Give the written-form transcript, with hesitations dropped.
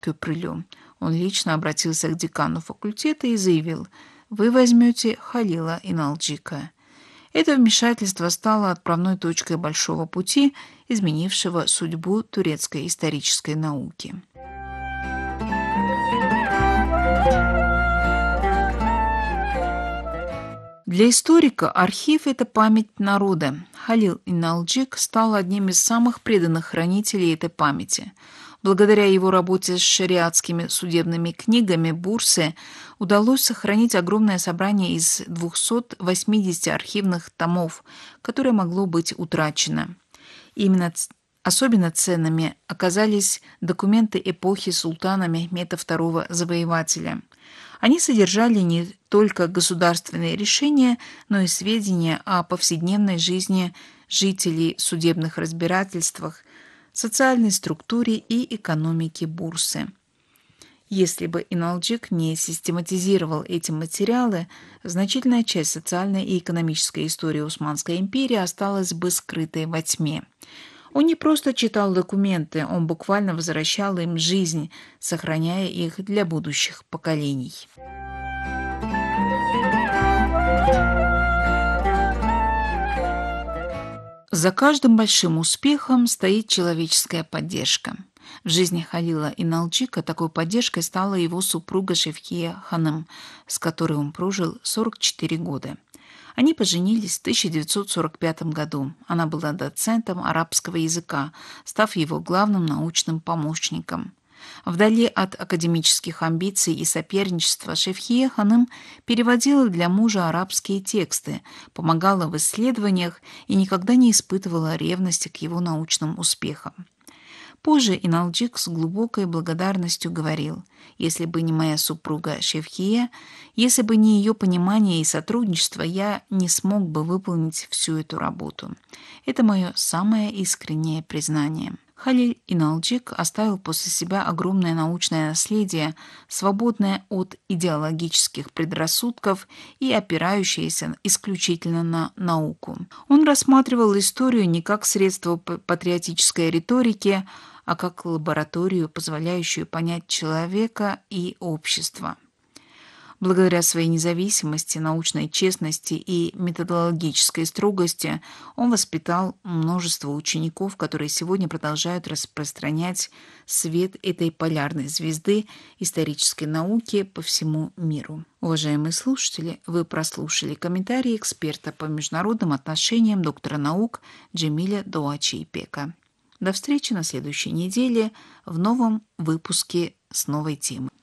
Кюпрелю. Он лично обратился к декану факультета и заявил: «Вы возьмете Халила Иналджика». Это вмешательство стало отправной точкой большого пути, изменившего судьбу турецкой исторической науки. Для историка архив – это память народа. Халил Иналджик стал одним из самых преданных хранителей этой памяти. Благодаря его работе с шариатскими судебными книгами Бурсе удалось сохранить огромное собрание из 280 архивных томов, которое могло быть утрачено. Именно особенно ценными оказались документы эпохи султана Мехмеда II Завоевателя. Они содержали не только государственные решения, но и сведения о повседневной жизни жителей, судебных разбирательствах, социальной структуре и экономике Бурсы. Если бы Иналджик не систематизировал эти материалы, значительная часть социальной и экономической истории Османской империи осталась бы скрытой во тьме. Он не просто читал документы, он буквально возвращал им жизнь, сохраняя их для будущих поколений. За каждым большим успехом стоит человеческая поддержка. В жизни Халила Иналджика такой поддержкой стала его супруга Шевхия Ханым, с которой он прожил 44 года. Они поженились в 1945 году. Она была доцентом арабского языка, став его главным научным помощником. Вдали от академических амбиций и соперничества Шевхия Ханым переводила для мужа арабские тексты, помогала в исследованиях и никогда не испытывала ревности к его научным успехам. Позже Иналджик с глубокой благодарностью говорил: «Если бы не моя супруга Шевхия, если бы не ее понимание и сотрудничество, я не смог бы выполнить всю эту работу». Это мое самое искреннее признание. Халил Иналджик оставил после себя огромное научное наследие, свободное от идеологических предрассудков и опирающееся исключительно на науку. Он рассматривал историю не как средство патриотической риторики, а как лабораторию, позволяющую понять человека и общество. Благодаря своей независимости, научной честности и методологической строгости он воспитал множество учеников, которые сегодня продолжают распространять свет этой полярной звезды исторической науки по всему миру. Уважаемые слушатели, вы прослушали комментарии эксперта по международным отношениям, доктора наук Джемиля Дуачи-Ипека. До встречи на следующей неделе в новом выпуске с новой темой.